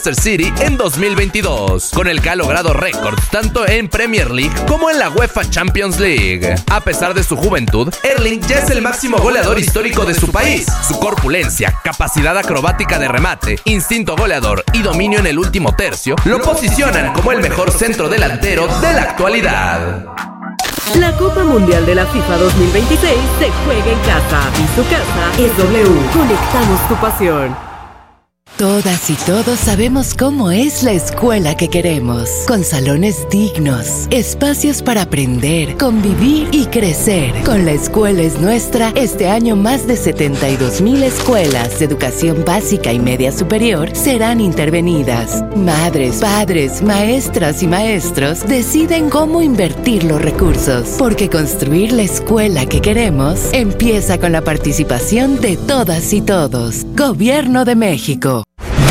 City en 2022, con el que ha logrado récords tanto en Premier League como en la UEFA Champions League. A pesar de su juventud, Erling ya es el máximo goleador histórico de su país. Su corpulencia, capacidad acrobática de remate, instinto goleador y dominio en el último tercio lo posicionan como el mejor centro delantero de la actualidad. La Copa Mundial de la FIFA 2026 se juega en casa y su casa es W. Conectamos tu pasión. Todas y todos sabemos cómo es la escuela que queremos, con salones dignos, espacios para aprender, convivir y crecer. Con La Escuela es Nuestra, este año más de 72,000 escuelas de educación básica y media superior serán intervenidas. Madres, padres, maestras y maestros deciden cómo invertir los recursos, porque construir la escuela que queremos empieza con la participación de todas y todos. Gobierno de México.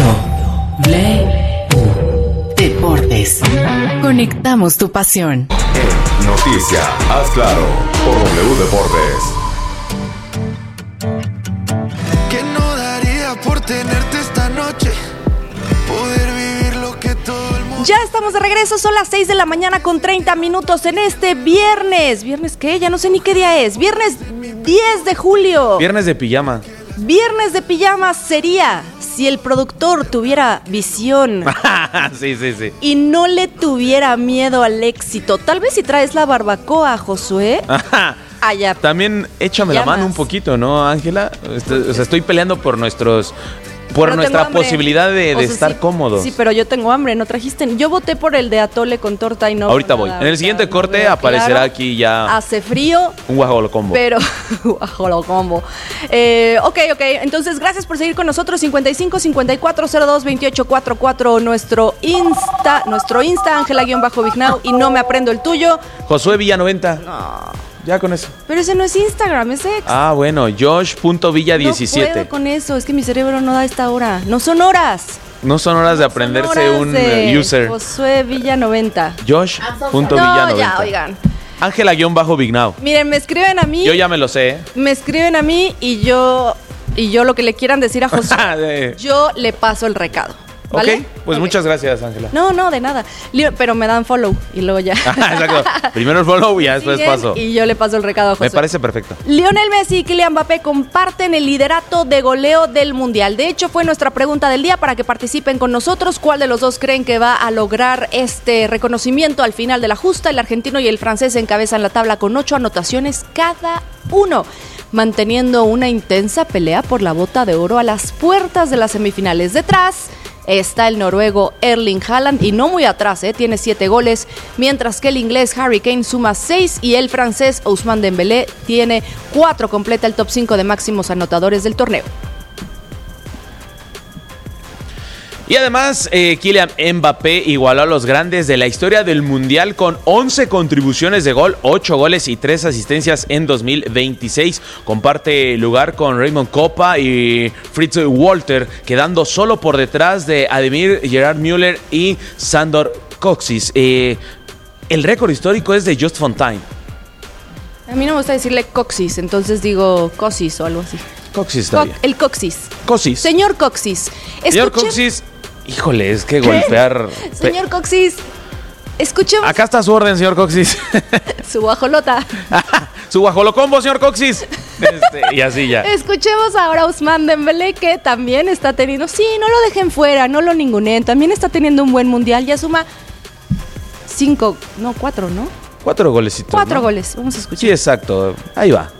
Deportes. Conectamos tu pasión. Noticia, haz claro, por W Deportes. ¿Qué no daría por tenerte esta noche? Poder vivir lo que todo el mundo... Ya estamos de regreso, son las 6 de la mañana con 30 minutos en este viernes. ¿Viernes qué? Ya no sé ni qué día es. Viernes 10 de julio. Viernes de pijama. Viernes de pijama sería si el productor tuviera visión. Sí. Y no le tuviera miedo al éxito. Tal vez si traes la barbacoa, Josué. Allá. También échame la mano un poquito, ¿no, Ángela? O sea, estoy peleando por nuestra posibilidad de estar cómodos. Sí, pero yo tengo hambre, no trajiste. Yo voté por el de atole con torta y no. Ahorita voy. En el siguiente corte aparecerá aquí ya. Hace frío. Un guajolocombo. Pero, guajolocombo. Ok. Entonces, gracias por seguir con nosotros. 55-5402-2844. Nuestro Insta, Ángela-Bignau. Y no me aprendo el tuyo. Josué Villa90. No. Ya con eso. Pero ese no es Instagram, es X. Ah, bueno, Josh.villa17. No puedo con eso, es que mi cerebro no da esta hora. No son horas. No son horas de aprenderse un user. Josué Villa90. Josh.villa90. No, ya, oigan. Ángela-Bignau. Miren, me escriben a mí. Yo ya me lo sé, ¿eh? Me escriben a mí y yo lo que le quieran decir a Josué, yo le paso el recado. ¿Vale? Ok, pues muchas gracias, Ángela. No, de nada. Pero me dan follow y luego ya. Exacto. Primero el follow y ya después paso. Y yo le paso el recado a Josué. Me parece perfecto. Lionel Messi y Kylian Mbappé comparten el liderato de goleo del Mundial. De hecho, fue nuestra pregunta del día para que participen con nosotros. ¿Cuál de los dos creen que va a lograr este reconocimiento al final de la justa? El argentino y el francés encabezan la tabla con 8 anotaciones cada uno, manteniendo una intensa pelea por la bota de oro a las puertas de las semifinales. Detrás está el noruego Erling Haaland y no muy atrás, tiene 7 goles, mientras que el inglés Harry Kane suma 6 y el francés Ousmane Dembélé tiene 4, completa el top 5 de máximos anotadores del torneo. Y además, Kylian Mbappé igualó a los grandes de la historia del Mundial con 11 contribuciones de gol, 8 goles y 3 asistencias en 2026. Comparte lugar con Raymond Kopa y Fritz Walter, quedando solo por detrás de Ademir, Gerard Müller y Sandor Kocsis. El récord histórico es de Just Fontaine. A mí no me gusta decirle Coxis, entonces digo Coxis o algo así. Coxis está bien. El Coxis. Coxis. Señor Coxis. Señor Coxis. Híjole, es que golpear... Señor Coxis, escuchemos... Acá está su orden, señor Coxis. Su guajolota. Su guajolocombo, señor Coxis. Y así ya. Escuchemos ahora a Ousmane Dembélé, que también está teniendo... Sí, no lo dejen fuera, no lo ninguneen. También está teniendo un buen mundial. Ya suma 4, ¿no? 4 golecitos, 4 ¿no? goles, vamos a escuchar. Sí, exacto. Ahí va.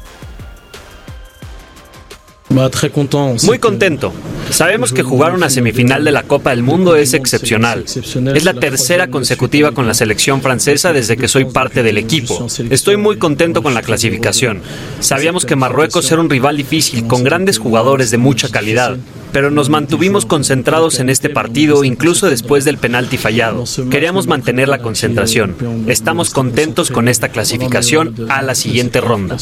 Muy contento. Sabemos que jugar una semifinal de la Copa del Mundo es excepcional. Es la tercera consecutiva con la selección francesa desde que soy parte del equipo. Estoy muy contento con la clasificación. Sabíamos que Marruecos era un rival difícil, con grandes jugadores de mucha calidad. Pero nos mantuvimos concentrados en este partido, incluso después del penalti fallado. Queríamos mantener la concentración. Estamos contentos con esta clasificación a la siguiente ronda.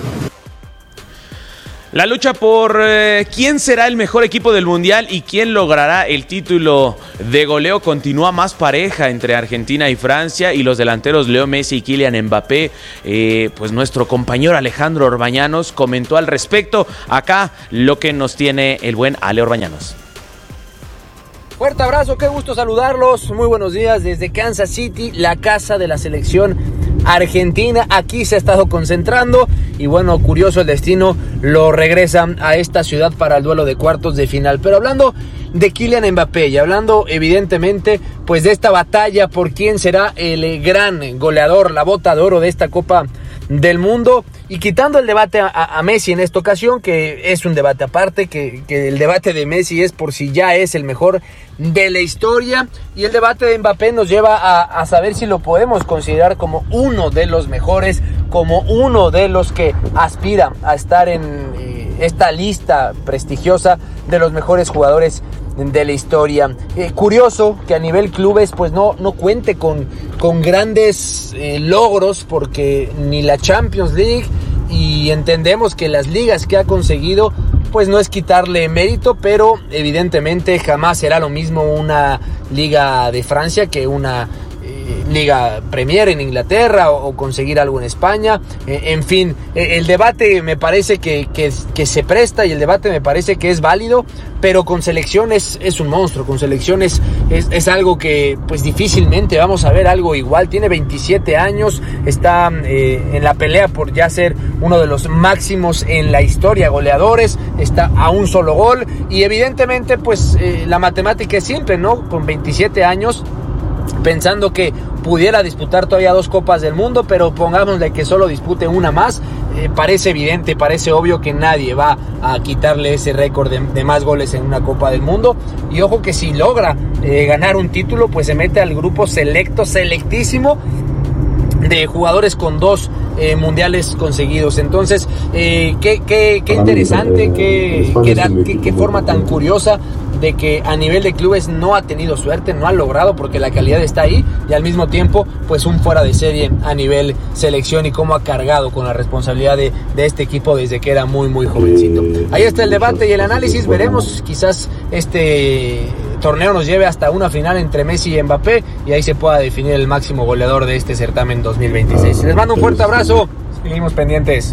La lucha por quién será el mejor equipo del Mundial y quién logrará el título de goleo continúa más pareja entre Argentina y Francia y los delanteros Leo Messi y Kylian Mbappé. Pues nuestro compañero Alejandro Orbañanos comentó al respecto. Acá lo que nos tiene el buen Ale Orbañanos. Fuerte abrazo, qué gusto saludarlos. Muy buenos días desde Kansas City, la casa de la selección argentina. Aquí se ha estado concentrando y bueno, curioso el destino, lo regresan a esta ciudad para el duelo de cuartos de final. Pero hablando de Kylian Mbappé y hablando evidentemente pues de esta batalla por quién será el gran goleador, la bota de oro de esta Copa del Mundo, y quitando el debate a Messi en esta ocasión, que es un debate aparte, que el debate de Messi es por si ya es el mejor de la historia, y el debate de Mbappé nos lleva a saber si lo podemos considerar como uno de los mejores, como uno de los que aspira a estar en esta lista prestigiosa de los mejores jugadores de la historia. Curioso que a nivel clubes pues no cuente con grandes logros, porque ni la Champions League, y entendemos que las ligas que ha conseguido pues no es quitarle mérito, pero evidentemente jamás será lo mismo una liga de Francia que una Liga Premier en Inglaterra o conseguir algo en España. En fin, el debate me parece que se presta, y el debate me parece que es válido, pero con selección es un monstruo. Con selección es algo que pues difícilmente vamos a ver algo igual. Tiene 27 años, está en la pelea por ya ser uno de los máximos en la historia goleadores, está a un solo gol, y evidentemente pues la matemática es simple, ¿no? Con 27 años, pensando que pudiera disputar todavía 2 Copas del Mundo, pero pongámosle que solo dispute una más, parece evidente, parece obvio que nadie va a quitarle ese récord de más goles en una Copa del Mundo. Y ojo que si logra ganar un título, pues se mete al grupo selectísimo de jugadores con 2 mundiales conseguidos. Entonces, qué interesante, qué forma tan curiosa de que a nivel de clubes no ha tenido suerte, no ha logrado, porque la calidad está ahí, y al mismo tiempo pues un fuera de serie a nivel selección, y cómo ha cargado con la responsabilidad de este equipo desde que era muy jovencito. Ahí está el debate y el análisis. Veremos, quizás este torneo nos lleve hasta una final entre Messi y Mbappé, y ahí se pueda definir el máximo goleador de este certamen 2026. Les mando un fuerte abrazo, seguimos pendientes.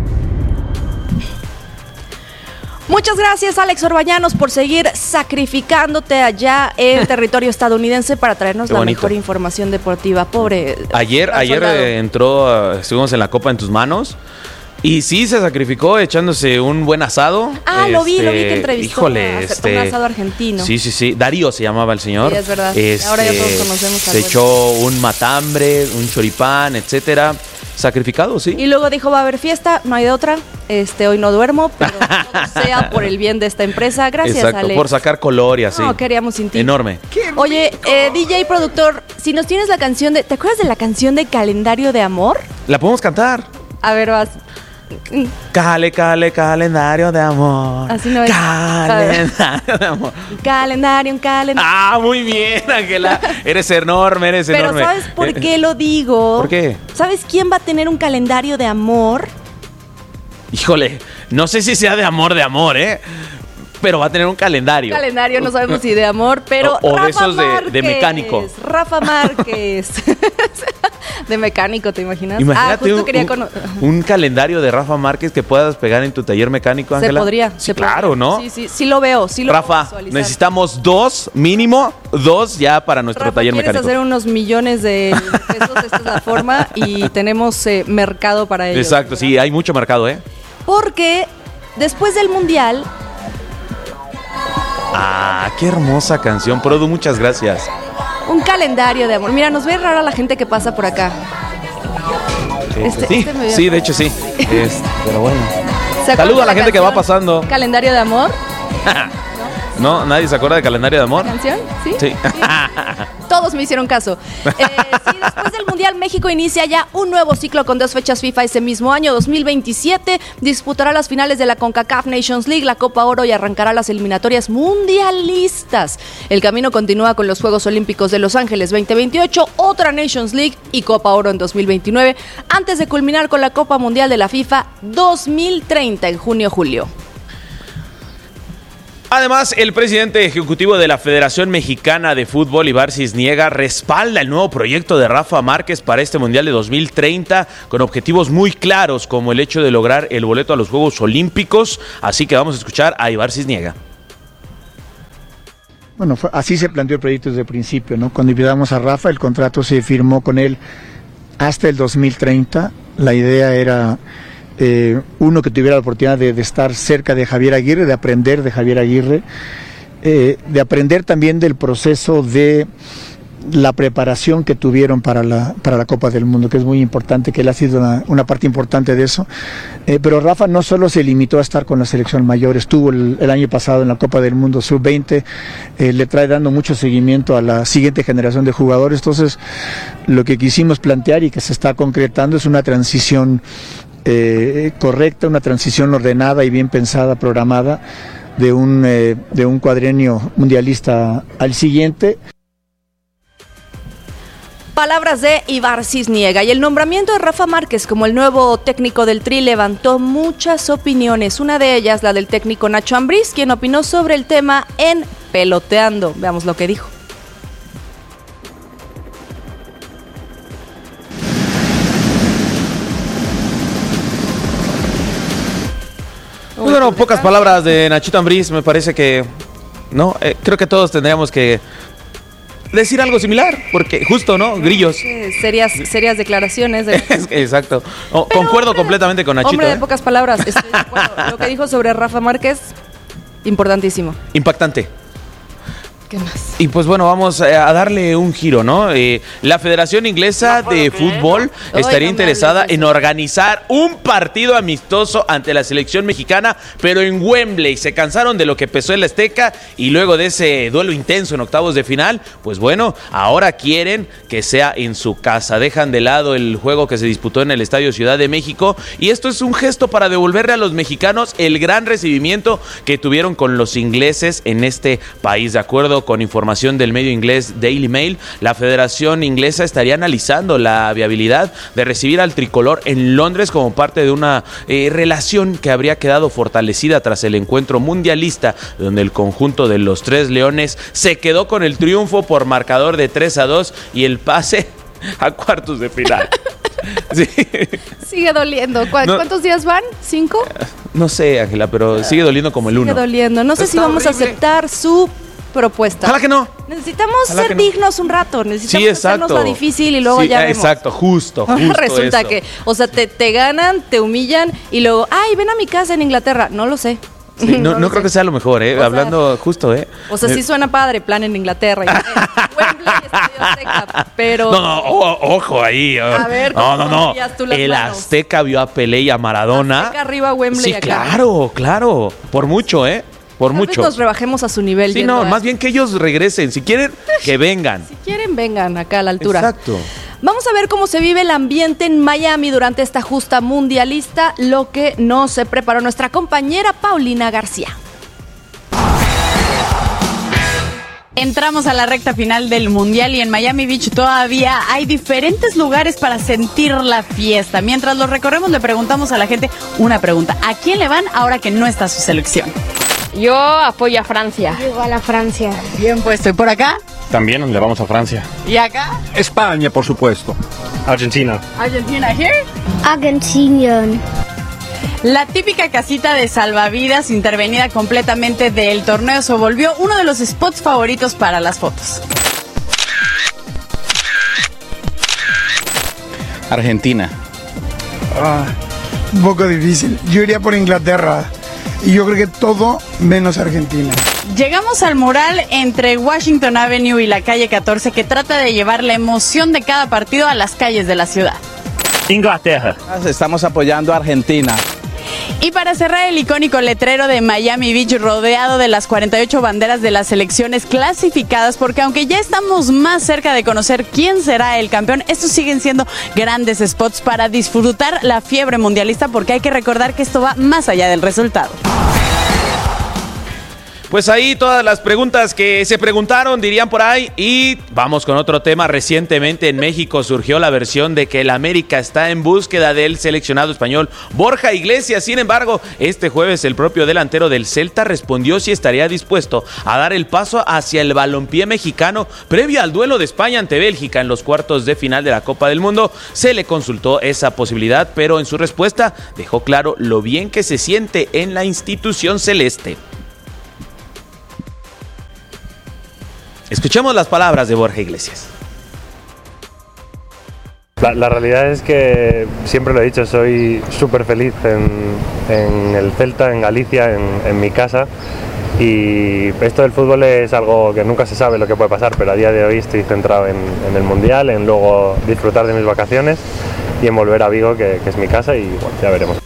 Muchas gracias, Alex Orbañanos, por seguir sacrificándote allá en territorio estadounidense para traernos la mejor información deportiva. Pobre. Ayer estuvimos en la Copa en tus manos. Y sí, se sacrificó echándose un buen asado. Lo vi que entrevistó. Un asado argentino. Sí. Darío se llamaba el señor. Sí, es verdad. Ahora ya todos conocemos se echó un matambre, un choripán, etcétera. Sacrificado, sí. Y luego dijo, va a haber fiesta, no hay de otra. Hoy no duermo, pero todo sea por el bien de esta empresa. Gracias, exacto, Alex. Por sacar color y así. No, queríamos sin ti. Enorme. Oye, DJ productor, si nos tienes la canción ¿te acuerdas de la canción de Calendario de Amor? La podemos cantar. A ver, vas. Calendario de amor. Así no es. Calendario de amor. Calendario. Ah, muy bien, Ángela. Eres enorme, Pero ¿sabes por qué lo digo? ¿Por qué? ¿Sabes quién va a tener un calendario de amor? Híjole, no sé si sea de amor, pero va a tener un calendario. No sabemos si de amor, pero o de esos de mecánico. Rafa Márquez. De mecánico, ¿te imaginas? Imagínate un calendario de Rafa Márquez que puedas pegar en tu taller mecánico, Ángela. Se podría. Claro, ¿no? Sí lo veo. Rafa, necesitamos 2, mínimo 2 ya para nuestro taller mecánico. Quieres hacer unos millones de pesos, esta es la forma, y tenemos mercado para ello. Exacto, ¿verdad? Sí, hay mucho mercado, Porque después del Mundial... qué hermosa canción, Produ, muchas gracias. Un calendario de amor. Mira, nos ve raro a la gente que pasa por acá. Sí, de hecho sí. Pero bueno. Saluda a la gente que va pasando. ¿Calendario de amor? ¿No? ¿Nadie se acuerda de Calendario de Amor? ¿La canción? Sí. Todos me hicieron caso. Después del Mundial, México inicia ya un nuevo ciclo con 2 fechas FIFA ese mismo año, 2027. Disputará las finales de la CONCACAF Nations League, la Copa Oro, y arrancará las eliminatorias mundialistas. El camino continúa con los Juegos Olímpicos de Los Ángeles 2028, otra Nations League y Copa Oro en 2029, antes de culminar con la Copa Mundial de la FIFA 2030 en junio-julio. Además, el presidente ejecutivo de la Federación Mexicana de Fútbol, Ibar Cisniega, respalda el nuevo proyecto de Rafa Márquez para este Mundial de 2030, con objetivos muy claros, como el hecho de lograr el boleto a los Juegos Olímpicos. Así que vamos a escuchar a Ibar Cisniega. Bueno, así se planteó el proyecto desde el principio, ¿no? Cuando invitamos a Rafa, el contrato se firmó con él hasta el 2030. La idea era, uno, que tuviera la oportunidad de estar cerca de Javier Aguirre, de aprender de Javier Aguirre, de aprender también del proceso de la preparación que tuvieron para la Copa del Mundo, que es muy importante, que él ha sido una parte importante de eso. Pero Rafa no solo se limitó a estar con la selección mayor, estuvo el año pasado en la Copa del Mundo Sub-20, le trae dando mucho seguimiento a la siguiente generación de jugadores. Entonces, lo que quisimos plantear y que se está concretando es una transición correcta, una transición ordenada y bien pensada, programada, de un cuadrenio mundialista al siguiente. Palabras de Ibar Cisniega. Y el nombramiento de Rafa Márquez como el nuevo técnico del Tri levantó muchas opiniones. Una de ellas, la del técnico Nacho Ambriz, quien opinó sobre el tema en Peloteando. Veamos lo que dijo. Bueno, pocas palabras de Nachito Ambriz. Me parece que no, creo que todos tendríamos que decir algo similar, porque justo, ¿no? Grillos. Serias declaraciones. Exacto. Concuerdo completamente con Nachito. Hombre de pocas palabras, estoy de acuerdo. Lo que dijo sobre Rafa Márquez, importantísimo. Impactante. ¿Qué más? Y pues bueno, vamos a darle un giro, ¿no? La Federación Inglesa de Fútbol estaría interesada en organizar un partido amistoso ante la selección mexicana, pero en Wembley. Se cansaron de lo que pesó el Azteca y luego de ese duelo intenso en octavos de final, pues bueno, ahora quieren que sea en su casa. Dejan de lado el juego que se disputó en el Estadio Ciudad de México y esto es un gesto para devolverle a los mexicanos el gran recibimiento que tuvieron con los ingleses en este país. De acuerdo con información del medio inglés Daily Mail, la Federación Inglesa estaría analizando la viabilidad de recibir al tricolor en Londres como parte de una relación que habría quedado fortalecida tras el encuentro mundialista, donde el conjunto de los Tres Leones se quedó con el triunfo por marcador de 3-2 y el pase a cuartos de final. Sí. Sigue doliendo. ¿Cuántos días van? ¿5? No sé, Ángela, pero sigue doliendo como el 1. Sigue doliendo. No sé si vamos a aceptar su propuesta. Ojalá que no. Necesitamos ser dignos un rato. Necesitamos hacernos la difícil y luego ya vemos. Exacto, justo Resulta eso. que, o sea, te ganan, te humillan y luego, ay, ven a mi casa en Inglaterra. No lo sé. Sí, no creo que sea lo mejor, hablando justo, O sea, sí suena padre, plan en Inglaterra. Wembley, Estadio Azteca, pero... No, ojo ahí. A ver, no. Tú las el manos? Azteca vio a Pelé y a Maradona. Azteca arriba, Wembley sí, acá. claro. Por mucho, Por Tal mucho. vez nos rebajemos a su nivel. Sí, no, más bien que ellos regresen. Si quieren, que vengan. Si quieren, vengan acá a la altura. Exacto. Vamos a ver cómo se vive el ambiente en Miami durante esta justa mundialista, lo que nos se preparó nuestra compañera Paulina García. Entramos a la recta final del Mundial y en Miami Beach todavía hay diferentes lugares para sentir la fiesta. Mientras los recorremos, le preguntamos a la gente una pregunta. ¿A quién le van ahora que no está su selección? Yo apoyo a Francia. Yo igual a Francia. Bien puesto. ¿Y por acá? También le vamos a Francia. ¿Y acá? España, por supuesto. Argentina. ¿Argentina here? Argentina. La típica casita de salvavidas intervenida completamente del torneo se volvió uno de los spots favoritos para las fotos. Argentina. Un poco difícil. Yo iría por Inglaterra. Y yo creo que todo menos Argentina. Llegamos al mural entre Washington Avenue y la calle 14 que trata de llevar la emoción de cada partido a las calles de la ciudad. Inglaterra. Estamos apoyando a Argentina. Y para cerrar, el icónico letrero de Miami Beach rodeado de las 48 banderas de las selecciones clasificadas, porque aunque ya estamos más cerca de conocer quién será el campeón, estos siguen siendo grandes spots para disfrutar la fiebre mundialista, porque hay que recordar que esto va más allá del resultado. Pues ahí todas las preguntas que se preguntaron, dirían por ahí. Y vamos con otro tema. Recientemente en México surgió la versión de que el América está en búsqueda del seleccionado español Borja Iglesias. Sin embargo, este jueves el propio delantero del Celta respondió si estaría dispuesto a dar el paso hacia el balompié mexicano previo al duelo de España ante Bélgica en los cuartos de final de la Copa del Mundo. Se le consultó esa posibilidad, pero en su respuesta dejó claro lo bien que se siente en la institución celeste. Escuchemos las palabras de Borja Iglesias. La realidad es que, siempre lo he dicho, soy súper feliz en el Celta, en Galicia, en mi casa. Y esto del fútbol es algo que nunca se sabe lo que puede pasar, pero a día de hoy estoy centrado en el Mundial, en luego disfrutar de mis vacaciones y en volver a Vigo, que es mi casa, y bueno, ya veremos.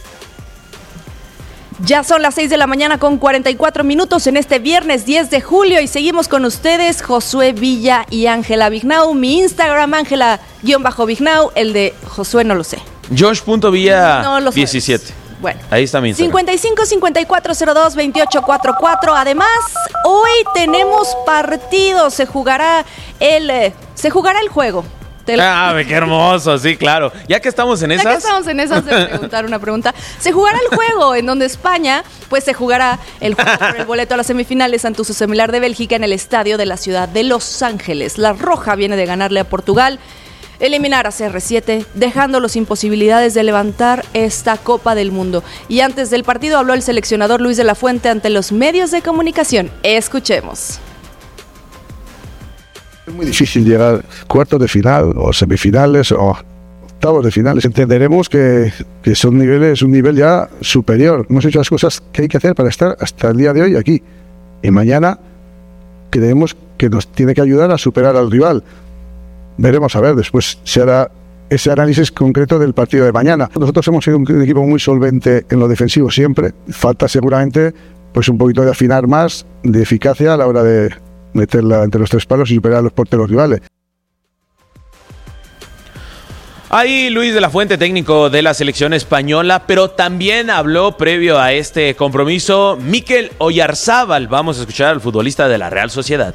Ya son las 6 de la mañana con 44 minutos en este viernes 10 de julio y seguimos con ustedes, Josué Villa y Ángela Vignau. Mi Instagram, Ángela_Vignau, el de Josué no lo sé. Josh.Villa no lo 17. Bueno, ahí está mi Instagram. 55-5402-2844. Además, hoy tenemos partido. Se jugará el juego. Qué hermoso, sí, claro. Ya que estamos en esas, de preguntar una pregunta. Se jugará el juego en donde España, pues se jugará el juego por el boleto a las semifinales ante su similar de Bélgica en el estadio de la ciudad de Los Ángeles. La Roja viene de ganarle a Portugal, eliminar a CR7, dejándolos sin posibilidades de levantar esta Copa del Mundo. Y antes del partido habló el seleccionador Luis de la Fuente ante los medios de comunicación. Escuchemos. Es muy difícil llegar a cuartos de final o semifinales o octavos de finales. Entenderemos que son niveles, un nivel ya superior. Hemos hecho las cosas que hay que hacer para estar hasta el día de hoy aquí. Y mañana creemos que nos tiene que ayudar a superar al rival. Veremos a ver, después se hará ese análisis concreto del partido de mañana. Nosotros hemos sido un equipo muy solvente en lo defensivo siempre. Falta seguramente pues un poquito de afinar más, de eficacia a la hora de meterla entre los tres palos y superar a los porteros rivales. Ahí Luis de la Fuente, técnico de la selección española, pero también habló previo a este compromiso Mikel Oyarzábal. Vamos a escuchar al futbolista de la Real Sociedad.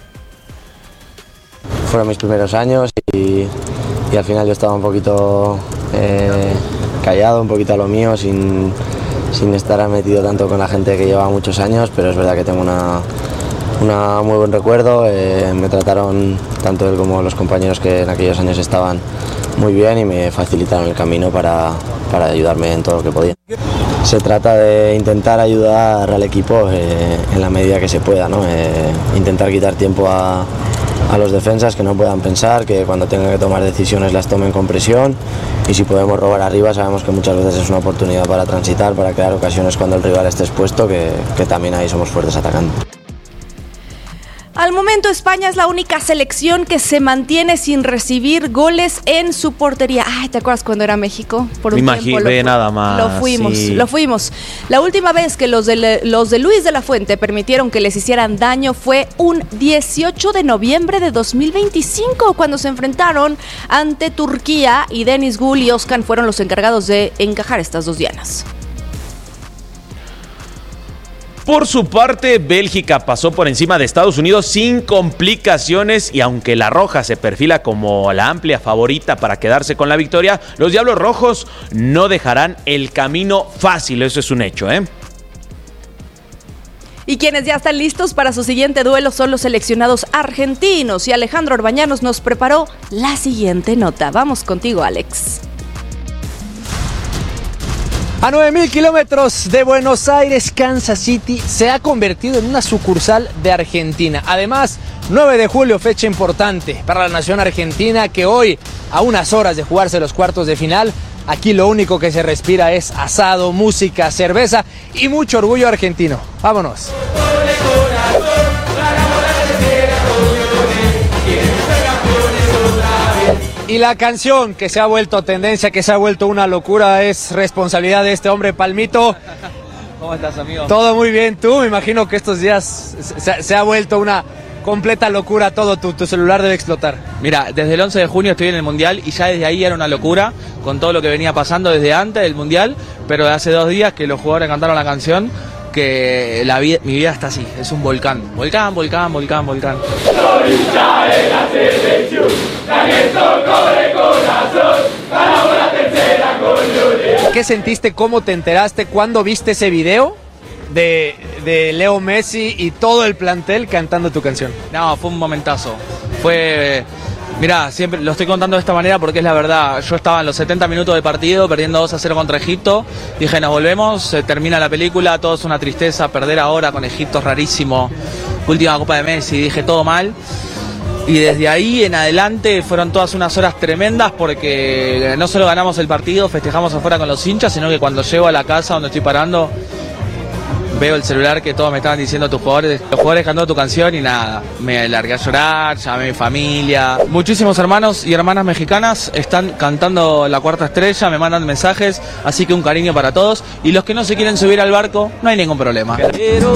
Fueron mis primeros años y al final yo estaba un poquito callado, un poquito a lo mío, sin estar metido tanto con la gente que lleva muchos años, pero es verdad que tengo un muy buen recuerdo. Me trataron, tanto él como los compañeros que en aquellos años estaban, muy bien y me facilitaron el camino para ayudarme en todo lo que podía. Se trata de intentar ayudar al equipo en la medida que se pueda, ¿no? Intentar quitar tiempo a los defensas, que no puedan pensar, que cuando tengan que tomar decisiones las tomen con presión, y si podemos robar arriba sabemos que muchas veces es una oportunidad para transitar, para crear ocasiones cuando el rival esté expuesto, que también ahí somos fuertes atacando. Al momento España es la única selección que se mantiene sin recibir goles en su portería. Ay, ¿te acuerdas cuando era México? Por un tiempo nada más. Lo fuimos. La última vez que los de Luis de la Fuente permitieron que les hicieran daño fue un 18 de noviembre de 2025, cuando se enfrentaron ante Turquía y Deniz Gul y Özcan fueron los encargados de encajar estas dos dianas. Por su parte, Bélgica pasó por encima de Estados Unidos sin complicaciones y aunque la Roja se perfila como la amplia favorita para quedarse con la victoria, los Diablos Rojos no dejarán el camino fácil, eso es un hecho, ¿eh? Y quienes ya están listos para su siguiente duelo son los seleccionados argentinos y Alejandro Orbañanos nos preparó la siguiente nota. Vamos contigo, Alex. A 9.000 kilómetros de Buenos Aires, Kansas City se ha convertido en una sucursal de Argentina. Además, 9 de julio, fecha importante para la nación argentina, que hoy, a unas horas de jugarse los cuartos de final, aquí lo único que se respira es asado, música, cerveza y mucho orgullo argentino. Vámonos. Y la canción que se ha vuelto tendencia, que se ha vuelto una locura, es responsabilidad de este hombre, Palmito. ¿Cómo estás, amigo? Todo muy bien, tú. Me imagino que estos días se ha vuelto una completa locura todo. Tu celular debe explotar. Mira, desde el 11 de junio estoy en el Mundial y ya desde ahí era una locura con todo lo que venía pasando desde antes del Mundial, pero hace 2 días que los jugadores cantaron la canción, que mi vida está así, es un volcán. Volcán. ¿Qué sentiste? ¿Cómo te enteraste? ¿Cuándo viste ese video de Leo Messi y todo el plantel cantando tu canción? No, fue un momentazo. Mirá, siempre lo estoy contando de esta manera porque es la verdad. Yo estaba en los 70 minutos de partido, perdiendo 2-0 contra Egipto. Dije, nos volvemos, se termina la película, todo es una tristeza, perder ahora con Egipto es rarísimo. última Copa de Messi, dije todo mal. Y desde ahí en adelante fueron todas unas horas tremendas porque no solo ganamos el partido, festejamos afuera con los hinchas, sino que cuando llego a la casa donde estoy parando, veo el celular que todos me estaban diciendo los jugadores cantando tu canción y nada, me largué a llorar, llamé a mi familia. Muchísimos hermanos y hermanas mexicanas están cantando La Cuarta Estrella, me mandan mensajes, así que un cariño para todos. Y los que no se quieren subir al barco, no hay ningún problema.